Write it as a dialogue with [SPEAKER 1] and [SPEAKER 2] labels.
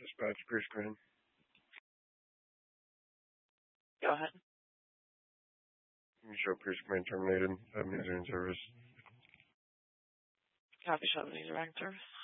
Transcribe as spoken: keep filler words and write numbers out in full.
[SPEAKER 1] Dispatch pre-screen.
[SPEAKER 2] Go ahead.
[SPEAKER 1] You show pre-screen terminated. That means you're in service.
[SPEAKER 2] Copy, showing user back in service.